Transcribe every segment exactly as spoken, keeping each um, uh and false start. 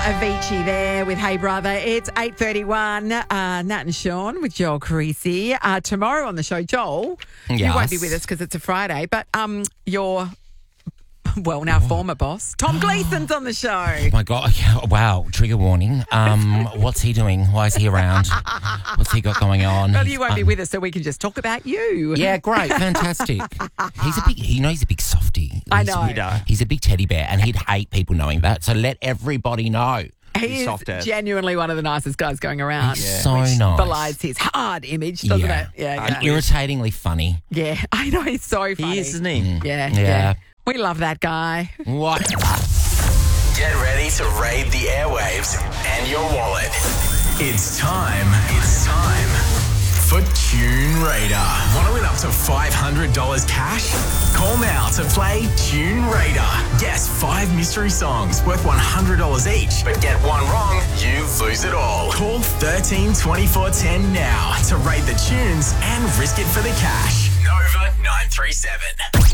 Avicii there with Hey Brother. It's eight thirty-one. Uh, Nat and Sean with Joel Carisi. Uh, tomorrow on the show, Joel, yes. you won't be with us because it's a Friday, but um, your, well, now former boss, Tom Gleeson's on the show. Oh my God. Wow. Trigger warning. Um, what's he doing? Why is he around? What's he got going on? Well, you won't um, be with us, so we can just talk about you. Yeah, great. Fantastic. He's a big, you know, he's a big softie. I He's- know. He's, he's a big teddy bear, and he'd hate people knowing that. So let everybody know. He is soft ass. genuinely one of the nicest guys going around. He's so nice. Belies his hard image, doesn't Yeah. it? Yeah, And yeah. irritatingly funny. Yeah, I know, he's so funny. He is, isn't he? Yeah, Yeah. yeah. We love that guy. What? Get ready to raid the airwaves and your wallet. It's time. It's time for Tune Raider. Want to win up to five hundred dollars cash? Call now to play Tune Raider. Guess five mystery songs worth one hundred dollars each, but get one wrong, you lose it all. Call thirteen twenty-four ten now to raid the tunes and risk it for the cash. Nova nine three seven.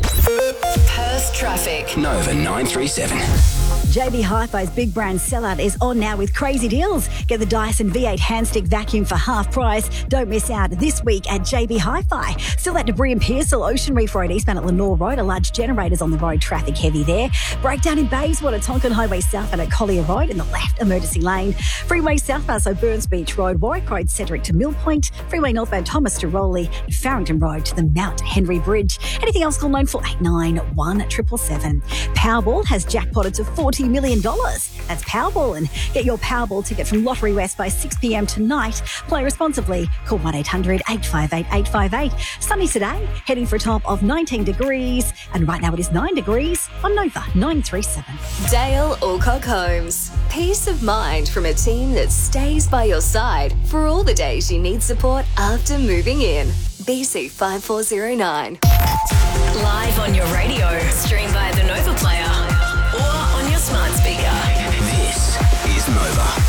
Perth traffic. Nova nine three seven. J B Hi-Fi's big brand sellout is on now with crazy deals. Get the Dyson V eight handstick vacuum for half price. Don't miss out this week at J B Hi-Fi. Still at Debris and Pearsall, Ocean Reef Road, eastbound at Lenore Road. A large generators on the road, traffic heavy there. Breakdown in Bayswater, Tonkin Highway southbound at Collier Road in the left emergency lane. Freeway southbound, so Burns Beach Road, Warwick Road, Cedric to Mill Point. Freeway northbound, Thomas to Rowley, and Farrington Road to the Mount Henry Bridge. Anything else, call nine four eight nine, one seven seven seven. Powerball has jackpotted to forty million dollars. That's Powerball, and get your Powerball ticket from Lottery West by six p.m. tonight. Play responsibly. Call one eight hundred eight five eight eight five eight. Sunny today, heading for a top of nineteen degrees, and right now it is nine degrees on Nova nine three seven. Dale Alcock Homes. Peace of mind from a team that stays by your side for all the days you need support after moving in. B C five four zero nine. Live on your radio, stream via the Nova Player or on your smart speaker. This is Nova.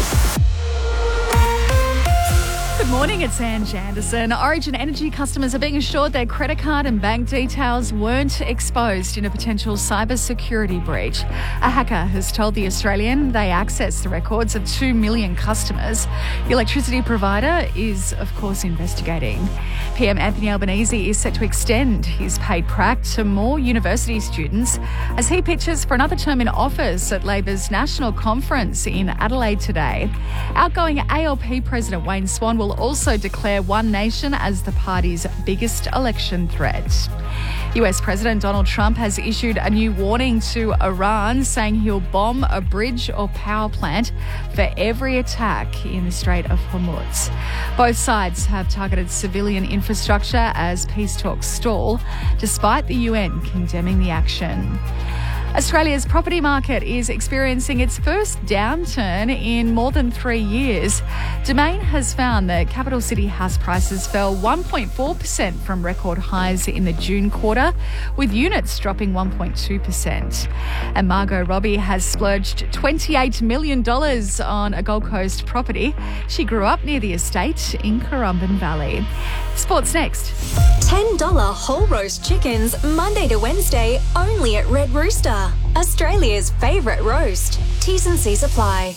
Good morning, it's Ange Anderson. Origin Energy customers are being assured their credit card and bank details weren't exposed in a potential cybersecurity breach. A hacker has told The Australian they accessed the records of two million customers. The electricity provider is, of course, investigating. P M Anthony Albanese is set to extend his paid prac to more university students as he pitches for another term in office at Labor's National Conference in Adelaide today. Outgoing A L P President Wayne Swan will also declare One Nation as the party's biggest election threat. U S President Donald Trump has issued a new warning to Iran, saying he'll bomb a bridge or power plant for every attack in the Strait of Hormuz. Both sides have targeted civilian infrastructure as peace talks stall, despite the U N condemning the action. Australia's property market is experiencing its first downturn in more than three years. Domain has found that capital city house prices fell one point four percent from record highs in the June quarter, with units dropping one point two percent. And Margot Robbie has splurged twenty-eight million dollars on a Gold Coast property. She grew up near the estate in Currumbin Valley. Sports next. ten dollars whole roast chickens Monday to Wednesday only at Red Rooster. Australia's favourite roast. T's and C's apply.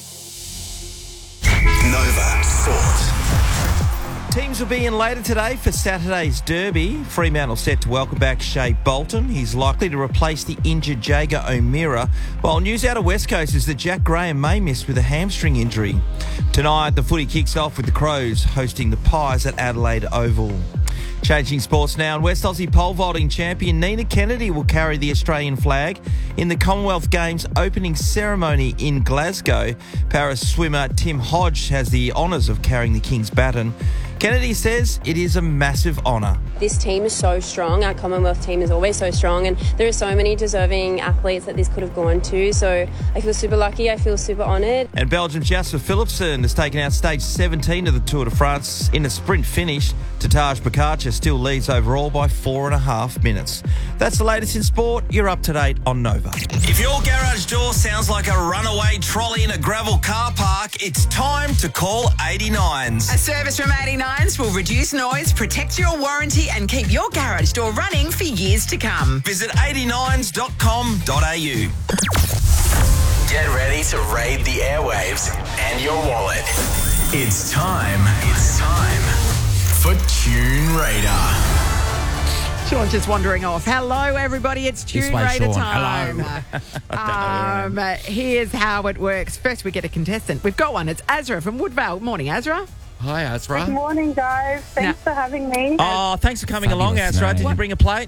Nova Sport. Teams will be in later today for Saturday's Derby. Fremantle set to welcome back Shea Bolton. He's likely to replace the injured Jager O'Meara, while news out of West Coast is that Jack Graham may miss with a hamstring injury. Tonight, the footy kicks off with the Crows hosting the Pies at Adelaide Oval. Changing sports now, and West Aussie pole vaulting champion Nina Kennedy will carry the Australian flag in the Commonwealth Games opening ceremony in Glasgow. Paris swimmer Tim Hodge has the honours of carrying the King's baton. Kennedy says it is a massive honour. This team is so strong. Our Commonwealth team is always so strong, and there are so many deserving athletes that this could have gone to. So I feel super lucky. I feel super honoured. And Belgium's Jasper Philipsen has taken out stage seventeen of the Tour de France in a sprint finish. Tataj Pogacar still leads overall by four and a half minutes. That's the latest in sport. You're up to date on Nova. If your garage door sounds like a runaway trolley in a gravel car park, it's time to call eighty-nines. A service from eighty-nines will reduce noise, protect your warranty and keep your garage door running for years to come. Visit eighty-nines dot com dot a u. Get ready ready to raid the airwaves and your wallet. It's time. It's time for Tune Radar. Sean just wandering off. Hello, everybody. It's This Tune way, Radar Sean. time. Hello. Um, uh, here's how it works. First, we get a contestant. We've got one. It's Azra from Woodvale. Morning, Azra. Hi, Azra. Good morning, guys. Thanks for having me. Oh, thanks for coming along, Fabulous Azra. Did name. you bring a plate?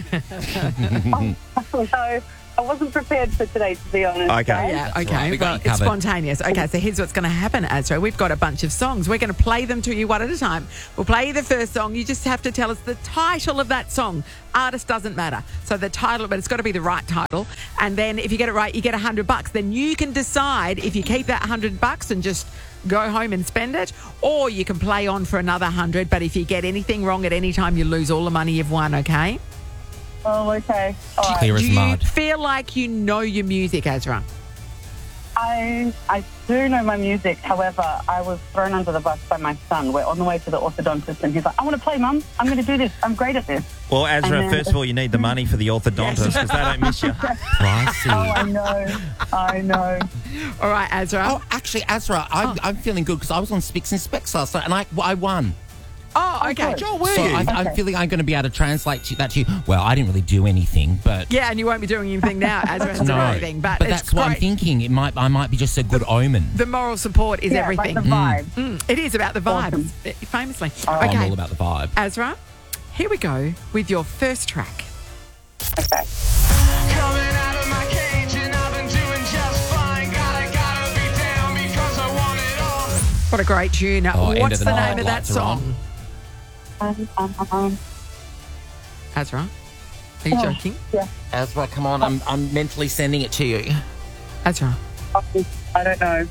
So I wasn't prepared for today, to be honest. Okay. guys. Yeah, That's okay. right. We got Well, you it's covered. spontaneous. Okay, so here's what's going to happen, Azra. We've got a bunch of songs. We're going to play them to you one at a time. We'll play you the first song. You just have to tell us the title of that song. Artist doesn't matter. So the title, but it's got to be the right title. And then if you get it right, you get a hundred bucks. Then you can decide if you keep that hundred bucks and just go home and spend it, or you can play on for another hundred. But if you get anything wrong at any time, you lose all the money you've won. Okay. Oh, okay. All right. Clear as Do you mud. feel like you know your music, Azra? I I do know my music. However, I was thrown under the bus by my son. We're on the way to the orthodontist, and he's like, "I want to play, Mum. I'm going to do this. I'm great at this." Well, Azra, And then- first of all, you need the money for the orthodontist because they don't miss you. Pricey. Oh, I know. I know. All right, Azra. Oh, actually, Azra, I'm, I'm feeling good because I was on Spicks and Specs last night and I, I won. Oh, okay. good. Joel, were So you? I, I'm feeling I'm going to be able to translate to, that to you. Well, I didn't really do anything, but Yeah, and you won't be doing anything now, Azra hasn't done no. anything. But, But it's that's what I'm great. thinking. It might I might be just a good omen. The moral support is Yeah, everything. like the vibe. Mm, it is about the vibes, Awesome. eh, famously. I'm Okay, all about the vibe. Azra, here we go with your first track. Okay. Coming out of my cage and I've been doing just fine. Gotta, gotta be down because I want it all. What a great tune. Oh, end What's of the, the name night, of that lights are song? on. Um, um, um, Azra, are you Oh. joking? yeah. Azra, come on. I'm, I'm mentally sending it to you. Azra. I don't know.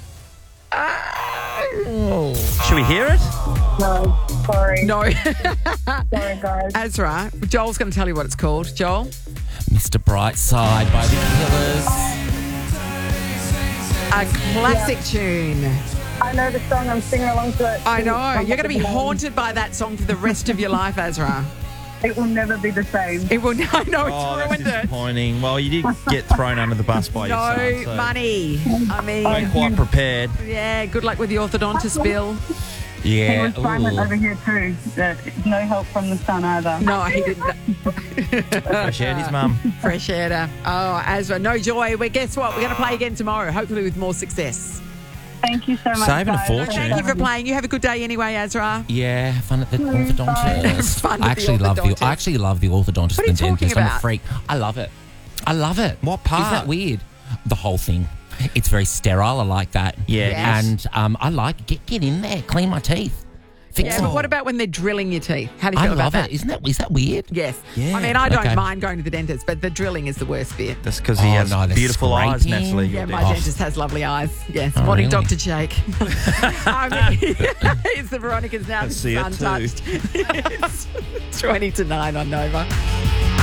Should we hear it? No. Sorry. No. Sorry, guys. Azra, Joel's going to tell you what it's called. Joel? Mister Brightside by the Killers. A classic tune. I know the song. I'm singing along to it. I know. You're going to be haunted by that song for the rest of your life, Azra. It will never be the same. It will. I know it's Oh, that's ruined it. disappointing. Well, you did get thrown under the bus by your son. No so money. I mean, We're quite prepared. yeah, good luck with the orthodontist bill. He Yeah. was silent ooh. over here too. Uh, no help from the sun either. No, he didn't. Fresh out his mum. Fresh air. to- Oh, Azra, no joy. Well, guess what? We're going to play again tomorrow, hopefully with more success. Thank you so much. Saving a guys. fortune. Thank you for playing. You have a good day anyway, Azra. Yeah, have fun at the orthodontist. Fun I at the actually love orthodontist. the I actually love the orthodontist What are you and talking dentist. I'm about? a freak. I love it. I love it. What part? Is that weird? The whole thing. It's very sterile. I like that. Yeah, it Yes. And um, I like get get in there, clean my teeth, fix Yeah, them. but what about when they're drilling your teeth? How do you I feel about love that? it. Isn't that is that weird? Yes. Yeah. I mean, I don't Okay. mind going to the dentist, but the drilling is the worst bit. That's because he Oh, has no, the beautiful eyes, scraping. Natalie. Yeah, your my dentist. dentist has lovely eyes. Yes. Oh, Morning, really? Doctor Jake. I mean, it's the Veronica's now I see it too. untouched. It's twenty to nine on Nova.